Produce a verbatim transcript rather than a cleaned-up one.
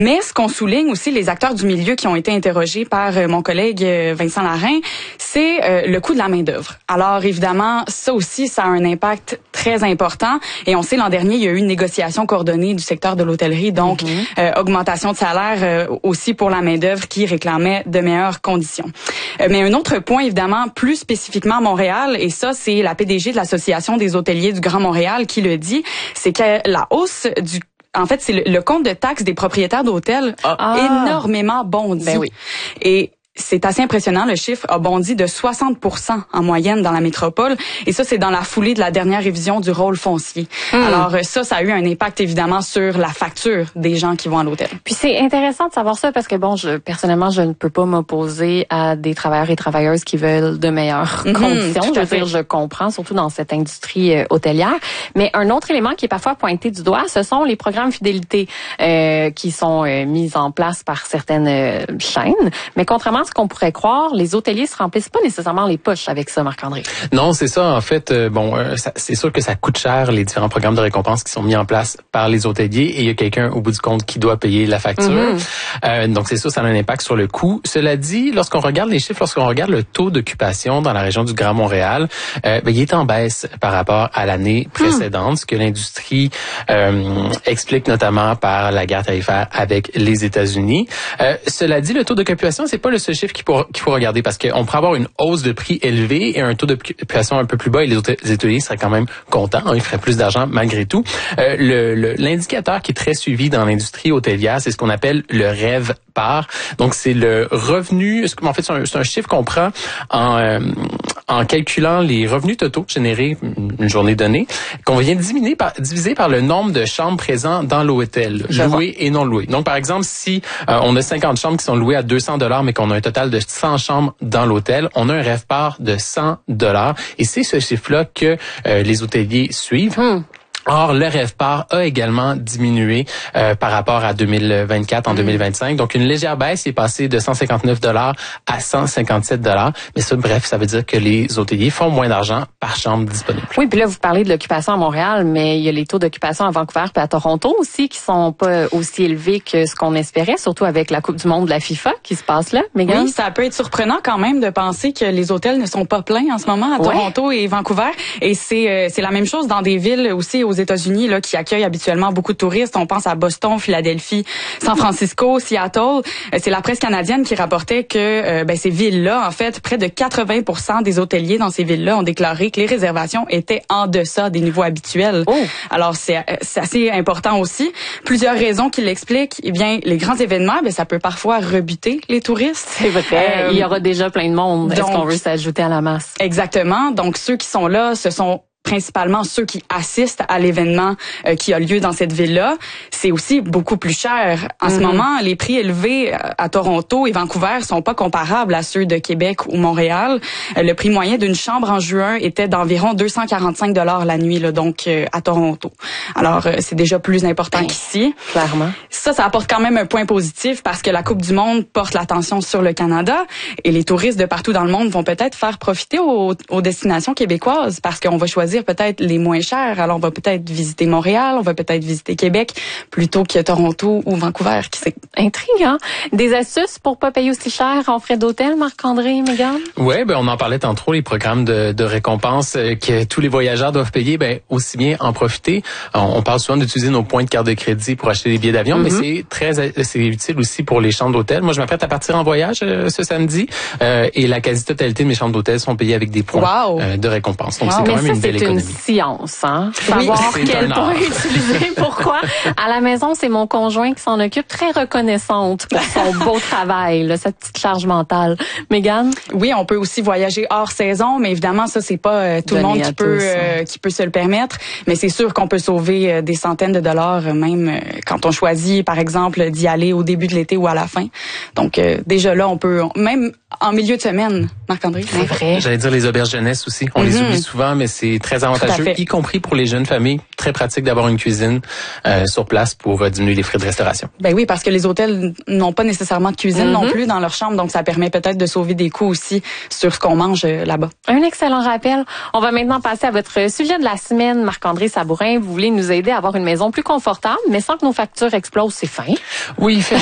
Mais ce qu'on souligne aussi, les acteurs du milieu qui ont été interrogés par euh, mon collègue euh, Vincent Larin, c'est euh, le coût de la main-d'œuvre. Alors évidemment, ça aussi, ça a un impact très important. Et on sait, l'an dernier, il y a eu une négociation coordonnée du secteur de l'hôtellerie, donc mm-hmm. euh, augmentation de salaire euh, aussi pour la main-d'œuvre qui réclamait de meilleures conditions. Euh, mais un autre point, évidemment, plus spécifiquement à Montréal, et ça, c'est la P D G de l'Association des hôteliers du Grand Montréal qui le dit, c'est que la hausse du En fait, c'est le, le compte de taxes des propriétaires d'hôtels a ah. énormément bondi. Ben oui. Et c'est assez impressionnant, le chiffre a bondi de soixante pour cent en moyenne dans la métropole. Et ça, c'est dans la foulée de la dernière révision du rôle foncier. Mmh. Alors ça, ça a eu un impact évidemment sur la facture des gens qui vont à l'hôtel. Puis c'est intéressant de savoir ça parce que bon, je personnellement, je ne peux pas m'opposer à des travailleurs et travailleuses qui veulent de meilleures mmh, conditions. Je veux dire, je comprends, surtout dans cette industrie euh, hôtelière. Mais un autre élément qui est parfois pointé du doigt, ce sont les programmes fidélité euh, qui sont euh, mis en place par certaines euh, chaînes. Mais contrairement à ce qu'on pourrait croire, les hôteliers se remplissent pas nécessairement les poches avec ça, Marc-André. Non, c'est ça. En fait, euh, bon, euh, ça, c'est sûr que ça coûte cher, les différents programmes de récompense qui sont mis en place par les hôteliers, et il y a quelqu'un au bout du compte qui doit payer la facture. Mm-hmm. Euh, donc, c'est sûr, ça a un impact sur le coût. Cela dit, lorsqu'on regarde les chiffres, lorsqu'on regarde le taux d'occupation dans la région du Grand Montréal, euh, ben, il est en baisse par rapport à l'année précédente, mm. ce que l'industrie euh, explique notamment par la guerre tarifaire avec les États-Unis. Euh, cela dit, le taux d'occupation, c'est pas le seul chiffre qui qu'il faut regarder parce qu'on pourrait avoir une hausse de prix élevée et un taux d'occupation un peu plus bas et les hôteliers seraient quand même contents, hein, ils feraient plus d'argent malgré tout. Euh, le, le, l'indicateur qui est très suivi dans l'industrie hôtelière, c'est ce qu'on appelle le RevPAR. Donc c'est le revenu, en fait c'est un, c'est un chiffre qu'on prend en, euh, en calculant les revenus totaux générés une journée donnée, qu'on vient diminuer par, diviser par le nombre de chambres présentes dans l'hôtel, louées et non louées. Donc par exemple, si euh, on a cinquante chambres qui sont louées à deux cents dollars mais qu'on a un total de cent chambres dans l'hôtel, on a un RevPAR de cent dollars et c'est ce chiffre-là que euh, les hôteliers suivent. Hum. Or, le RevPAR a également diminué euh, par rapport à deux mille vingt-quatre en mmh. deux mille vingt-cinq. Donc, une légère baisse est passée de cent cinquante-neuf dollars à cent cinquante-sept dollars. Mais ça, bref, ça veut dire que les hôteliers font moins d'argent par chambre disponible. Oui, puis là, vous parlez de l'occupation à Montréal, mais il y a les taux d'occupation à Vancouver et à Toronto aussi qui sont pas aussi élevés que ce qu'on espérait, surtout avec la Coupe du monde de la FIFA qui se passe là. Megan? Oui, ça peut être surprenant quand même de penser que les hôtels ne sont pas pleins en ce moment à ouais. Toronto et Vancouver. Et c'est euh, c'est la même chose dans des villes aussi aux États-Unis là qui accueillent habituellement beaucoup de touristes. On pense à Boston, Philadelphie, San Francisco, Seattle. C'est la presse canadienne qui rapportait que euh, ben, ces villes-là, en fait, près de quatre-vingts pour cent des hôteliers dans ces villes-là ont déclaré que les réservations étaient en deçà des niveaux habituels. Oh. Alors c'est c'est assez important aussi. Plusieurs raisons qui l'expliquent. Eh bien, les grands événements, ben ça peut parfois rebuter les touristes. C'est vrai. Euh, Il y aura déjà plein de monde. Donc, est-ce qu'on veut s'ajouter à la masse? Exactement. Donc ceux qui sont là, ce sont principalement ceux qui assistent à l'événement euh, qui a lieu dans cette ville-là. C'est aussi beaucoup plus cher. En mm-hmm. ce moment, les prix élevés à Toronto et Vancouver sont pas comparables à ceux de Québec ou Montréal. Euh, le prix moyen d'une chambre en juin était d'environ deux cent quarante-cinq dollars la nuit, là, donc euh, à Toronto. Alors, euh, c'est déjà plus important qu'ici. Clairement. Ça, ça apporte quand même un point positif parce que la Coupe du monde porte l'attention sur le Canada et les touristes de partout dans le monde vont peut-être faire profiter aux, aux destinations québécoises parce qu'on va choisir peut-être les moins chers. Alors, on va peut-être visiter Montréal, on va peut-être visiter Québec plutôt que Toronto ou Vancouver. Qui sait. Intriguant. Des astuces pour pas payer aussi cher en frais d'hôtel, Marc-André, Megan? Oui, ben on en parlait tantôt, les programmes de, de récompense que tous les voyageurs doivent payer, ben aussi bien en profiter. On, on parle souvent d'utiliser nos points de carte de crédit pour acheter des billets d'avion, mm-hmm. mais c'est très c'est utile aussi pour les chambres d'hôtel. Moi, je m'apprête à partir en voyage euh, ce samedi euh, et la quasi-totalité de mes chambres d'hôtel sont payées avec des points wow. euh, de récompense. Donc, wow. c'est quand mais même ça, une belle économie. C'est une science, hein? Savoir oui, quel point utiliser, pourquoi. À la maison, c'est mon conjoint qui s'en occupe, très reconnaissante pour son beau travail, là, cette petite charge mentale. Mégane? Oui, on peut aussi voyager hors saison, mais évidemment, ça, c'est pas euh, tout Donner le monde qui peut, euh, qui peut se le permettre. Mais c'est sûr qu'on peut sauver euh, des centaines de dollars, euh, même euh, quand on choisit, par exemple, d'y aller au début de l'été ou à la fin. Donc, euh, déjà là, on peut, on, même en milieu de semaine, Marc-André. C'est vrai. J'allais dire les auberges jeunesse aussi. On mm-hmm. les oublie souvent, mais c'est très avantageux, y compris pour les jeunes familles. Très pratique d'avoir une cuisine euh, sur place pour euh, diminuer les frais de restauration. Ben oui, parce que les hôtels n'ont pas nécessairement de cuisine mm-hmm. non plus dans leur chambre, donc ça permet peut-être de sauver des coûts aussi sur ce qu'on mange euh, là-bas. Un excellent rappel. On va maintenant passer à votre sujet de la semaine, Marc-André Sabourin. Vous voulez nous aider à avoir une maison plus confortable, mais sans que nos factures explosent, c'est fin. Oui, faites